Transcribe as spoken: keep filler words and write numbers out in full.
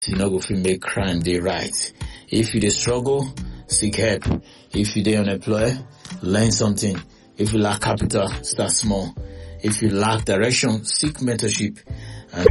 you no go fit make crime dey right. If you dey struggle, seek help. If you dey unemployed, learn something. If you lack capital, start small. If you lack direction, seek mentorship.